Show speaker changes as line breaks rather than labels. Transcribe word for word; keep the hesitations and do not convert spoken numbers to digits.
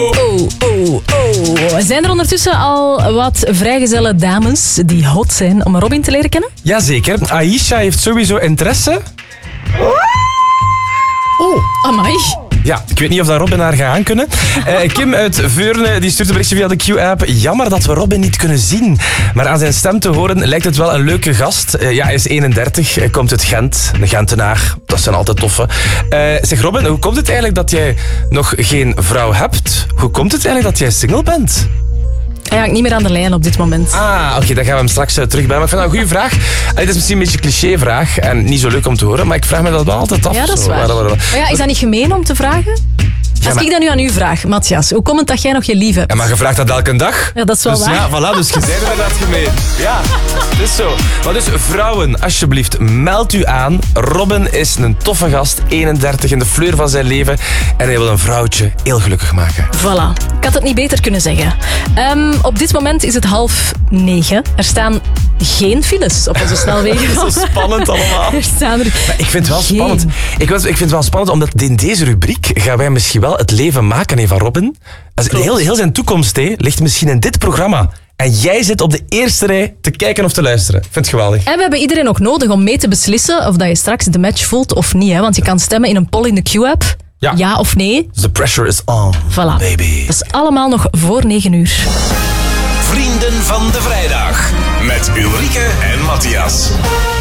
Oh, oh, oh. Zijn er ondertussen al wat vrijgezelle dames die hot zijn om Robin te leren kennen?
Jazeker. Aisha heeft sowieso interesse.
Oh, amai.
Ja, ik weet niet of dat Robin haar gaat aankunnen. Uh, Kim uit Veurne die stuurt een berichtje via de Q-app. Jammer dat we Robin niet kunnen zien. Maar aan zijn stem te horen lijkt het wel een leuke gast. Uh, ja, hij is eenendertig, hij komt uit Gent. Een Gentenaar, dat zijn altijd toffe. Uh, zeg Robin, hoe komt het eigenlijk dat jij nog geen vrouw hebt? Hoe komt het eigenlijk dat jij single bent?
Hij hangt niet meer aan de lijn op dit moment.
Ah, oké, okay, dan gaan we hem straks uh, terugbellen. Maar ik vind dat een goede vraag. Uh, dit is misschien een beetje een clichévraag en niet zo leuk om te horen, maar ik vraag me dat wel altijd af.
Ja, dat is
zo.
waar. Maar ja, is dat niet gemeen om te vragen? Als ja, maar... ik dat nu aan u vraag, Matthias, hoe komt het dat jij nog je lief hebt?
Ja, maar je vraagt dat elke dag.
Ja, dat is wel
dus,
waar.
Ja, voilà, dus je bent inderdaad gemeen. Ja, het is zo. Maar dus vrouwen, alsjeblieft, meld u aan. Robin is een toffe gast, eenendertig, in de fleur van zijn leven. En hij wil een vrouwtje heel gelukkig maken.
Voilà. Ik had het niet beter kunnen zeggen. Um, op dit moment is het half negen. Er staan geen files op onze snelwegen.
Dat is zo spannend allemaal.
Er staan er
maar ik vind het wel
geen.
spannend. Ik, was, ik vind het wel spannend, omdat in deze rubriek gaan wij misschien wel het leven maken hè, van Robin. Heel, heel zijn toekomst hè, ligt misschien in dit programma. En jij zit op de eerste rij te kijken of te luisteren. Ik vind het geweldig.
En we hebben iedereen ook nodig om mee te beslissen of dat je straks de match voelt of niet. Hè? Want je kan stemmen in een poll in de Q-app. Ja. ja of nee.
The pressure is on,
voilà.
baby.
Dat is allemaal nog voor negen uur.
Vrienden van de vrijdag. Met Ulrike en Matthias.